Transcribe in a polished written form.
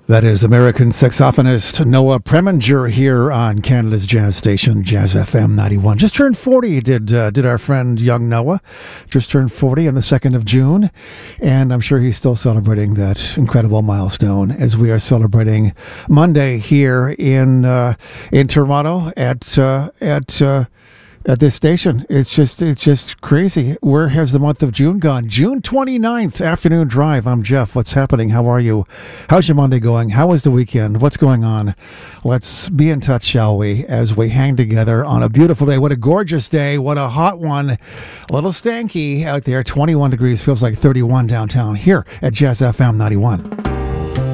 That is American saxophonist Noah Preminger here on Canada's jazz station, Jazz FM 91. Just turned 40, did our friend young Noah. Just turned 40 on the 2nd of June, and I'm sure he's still celebrating that incredible milestone as we are celebrating Monday here in Toronto at this station. It's just crazy. Where has the month of June gone? June 29th, afternoon drive. I'm Jeff. What's happening? How are you? How's your Monday going? How was the weekend? What's going on? Let's be in touch, shall we, as we hang together on a beautiful day. What a gorgeous day. What a hot one. A little stanky out there. 21 degrees. Feels like 31 downtown here at Jazz FM 91.